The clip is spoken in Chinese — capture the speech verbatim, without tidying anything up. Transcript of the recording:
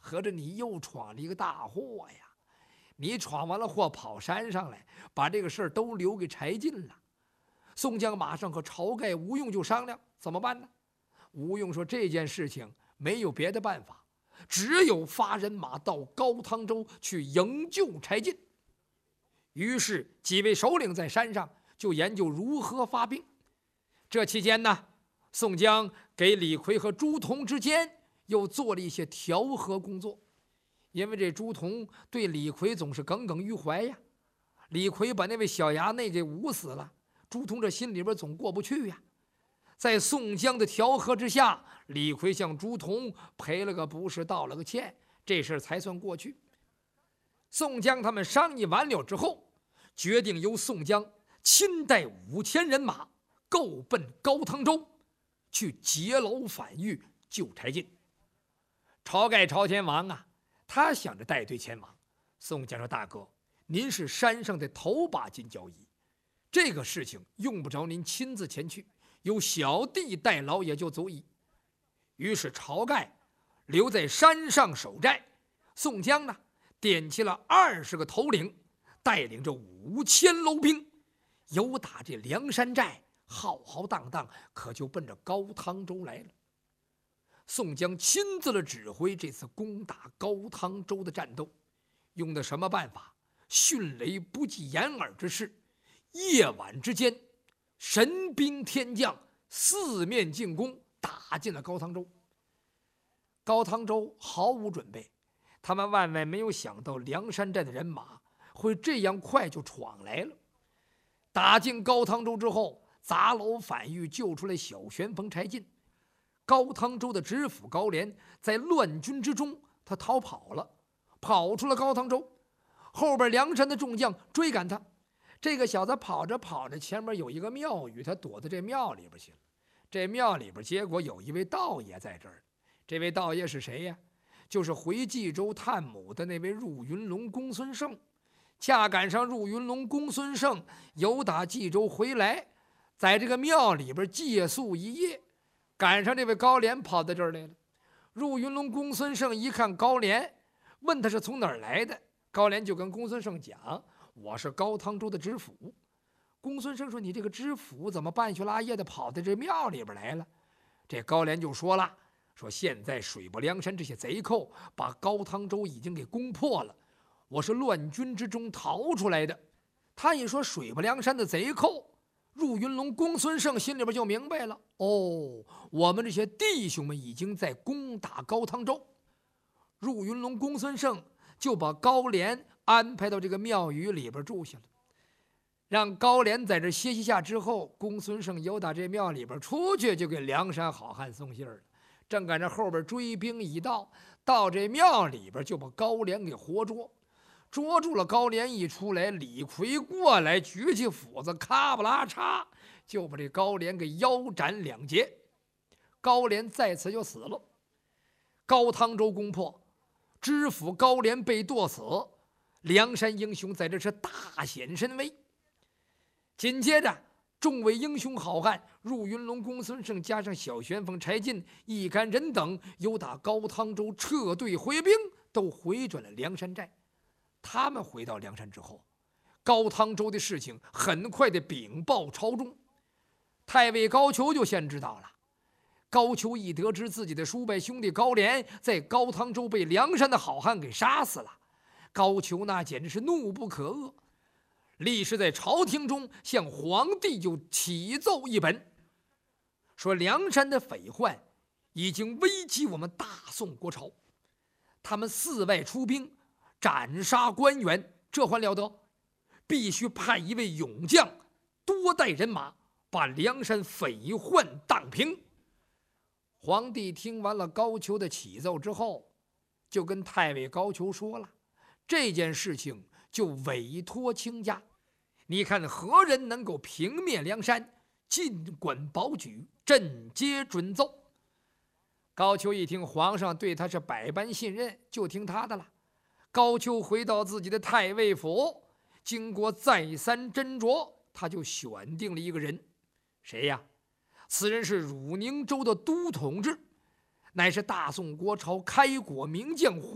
合着你又闯了一个大祸呀！你闯完了祸跑山上来，把这个事儿都留给柴进了。宋江马上和晁盖、吴用就商量怎么办呢？吴用说这件事情没有别的办法，只有发人马到高汤州去营救柴进。于是几位首领在山上就研究如何发兵。这期间呢，宋江给李逵和朱仝之间又做了一些调和工作，因为这朱仝对李逵总是耿耿于怀呀。李逵把那位小衙内给捂死了，朱仝这心里边总过不去呀。在宋江的调和之下，李逵向朱仝赔了个不是，道了个歉，这事才算过去。宋江他们商议完了之后，决定由宋江亲带五千人马够奔高汤州，去劫牢反狱救柴进。晁盖朝天王啊，他想着带队前往。宋江说：“大哥，您是山上的头把金交椅，这个事情用不着您亲自前去，有小弟代劳也就足矣。”于是晁盖留在山上守寨，宋江呢点起了二十个头领，带领着五千楼兵，由打这梁山寨浩浩荡荡，可就奔着高汤州来了。宋江亲自的指挥这次攻打高汤州的战斗，用的什么办法？迅雷不及掩耳之势，夜晚之间，神兵天将四面进攻，打进了高汤州。高汤州毫无准备，他们万万没有想到梁山寨的人马会这样快就闯来了。打进高汤州之后，砸牢反狱，救出了小旋风柴进。高汤州的知府高廉在乱军之中，他逃跑了，跑出了高汤州。后边梁山的众将追赶他，这个小子跑着跑着，前面有一个庙宇，他躲到这庙里边去了。这庙里边结果有一位道爷在这儿。这位道爷是谁呀？就是回冀州探母的那位入云龙公孙胜。恰赶上入云龙公孙胜由打冀州回来，在这个庙里边借宿一夜，赶上这位高廉跑到这儿来了。入云龙公孙胜一看高廉，问他是从哪儿来的，高廉就跟公孙胜讲：“我是高汤州的知府。”公孙胜说：“你这个知府怎么半宿拉夜的跑到这庙里边来了？”这高廉就说了：“说现在水泊梁山这些贼寇把高汤州已经给攻破了，我是乱军之中逃出来的。”他一说水泊梁山的贼寇，入云龙公孙胜心里边就明白了，哦，我们这些弟兄们已经在攻打高汤州。入云龙公孙胜就把高廉安排到这个庙宇里边住下了，让高廉在这歇息下之后，公孙胜由打这庙里边出去，就给梁山好汉送信了。正赶着后边追兵已到，到这庙里边就把高廉给活捉。捉住了高廉一出来，李逵过来举起斧子，咔不拉嚓就把这高廉给腰斩两截。高廉在此就死了。高汤州攻破，知府高廉被剁死，梁山英雄在这是大显神威。紧接着众位英雄好汉入云龙公孙胜加上小旋风柴进一干人等，由打高汤州撤队回兵，都回转了梁山寨。他们回到梁山之后，高汤州的事情很快的禀报朝中。太尉高俅就先知道了。高俅一得知自己的叔伯兄弟高廉在高汤州被梁山的好汉给杀死了，高俅那简直是怒不可遏，立时在朝廷中向皇帝就启奏一本，说梁山的匪患已经危及我们大宋国朝，他们四外出兵斩杀官员，这还了得？必须派一位勇将，多带人马，把梁山匪患荡平。皇帝听完了高俅的启奏之后，就跟太尉高俅说了，这件事情就委托卿家，你看何人能够平灭梁山，尽管保举，朕皆准奏。高俅一听皇上对他是百般信任，就听他的了。高俅回到自己的太尉府，经过再三斟酌，他就选定了一个人。谁呀？此人是汝宁州的都统制，乃是大宋国朝开国名将